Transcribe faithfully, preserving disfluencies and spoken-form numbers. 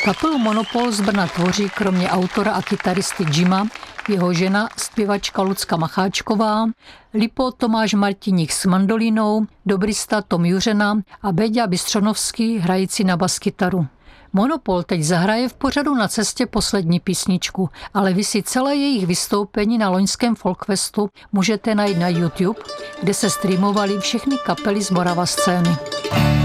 Kapelu Monopol z Brna tvoří kromě autora a kytaristy Jima jeho žena, zpěvačka Lucka Macháčková, Lipo Tomáš Martiník s mandolínou, dobrista Tom Juřena a Béďa Bystřonovský hrající na baskytaru. Monopol teď zahraje v pořadu Na cestě poslední písničku, ale vy si celé jejich vystoupení na loňském Folkfestu můžete najít na YouTube, kde se streamovaly všechny kapely z Morava scény.